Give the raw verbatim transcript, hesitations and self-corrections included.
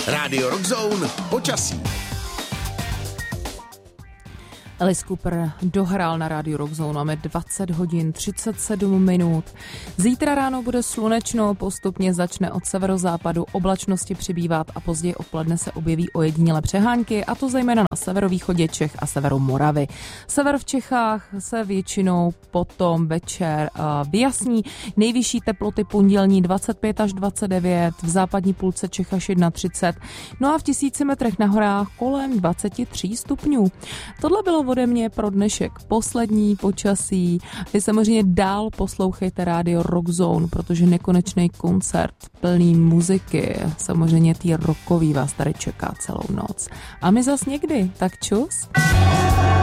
Rádio Rockzone počasí. Alice Cooper dohrál na rádiu Rockzone, máme dvacet hodin třicet sedm minut. Zítra ráno bude slunečno, postupně začne od severozápadu oblačnosti přibývat a později odpoledne se objeví ojedinělé přehánky, a to zejména na severovýchodě Čech a severu Moravy. Sever v Čechách se většinou potom večer uh, vyjasní. Nejvyšší teploty pondělní dvacet pět až dvacet devět, v západní půlce Čech až třicet jedna, no a v tisíci metrech na horách kolem dvacet tři stupňů. Tohle bylo ode mě pro dnešek poslední počasí. Vy samozřejmě dál poslouchejte rádio Rockzone, protože nekonečný koncert plný muziky, samozřejmě tý rockový vás tady čeká celou noc. A my zas někdy, tak čus.